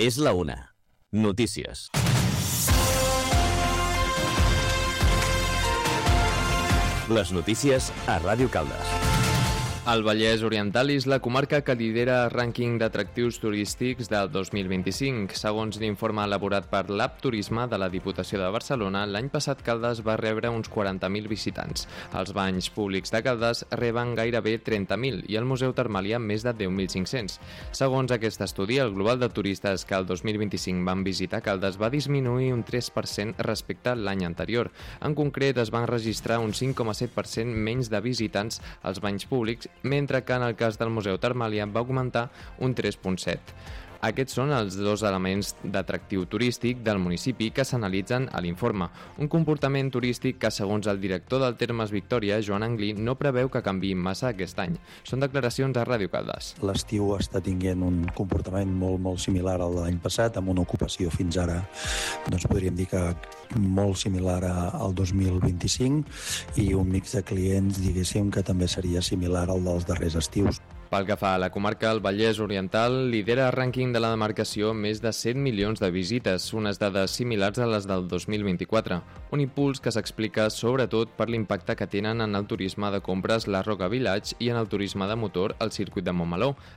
És la una. Notícies. Les notícies a Ràdio Caldes. El Vallès Oriental és la comarca que lidera el rànquing d'atractius turístics del 2025. Segons l'informe elaborat per l'App Turisme de la Diputació de Barcelona, l'any passat Caldes va rebre uns 40.000 visitants. Els banys públics de Caldes reben gairebé 30.000 i el Museu Termàlia més de 10.500. Segons aquest estudi, el global de turistes que el 2025 van visitar Caldes va disminuir un 3% respecte a l'any anterior. En concret, es van registrar un 5,7% menys de visitants als banys públics, mentre que en el cas del Museu Termàlia va augmentar un 3,7%. Aquests són els dos elements d'atractiu turístic del municipi que s'analitzen a l'informe. Un comportament turístic que, segons el director del Termes Victòria, Joan Anglí, no preveu que canviï massa aquest any. Són declaracions a Ràdio Caldes. L'estiu està tinguent un comportament molt similar al de l'any passat, amb una ocupació fins ara, doncs podríem dir que molt similar al 2025 i un mix de clients, diguéssim, que també seria similar al dels darrers estius. Pel que fa a la comarca, el Vallès Oriental lidera el rànquing de la demarcació amb més de 100 milions de visites, unes dades similars a les del 2024. Un impuls que s'explica sobretot per l'impacte que tenen en el turisme de compres la Roca Village i en el turisme de motor al circuit de Montmeló.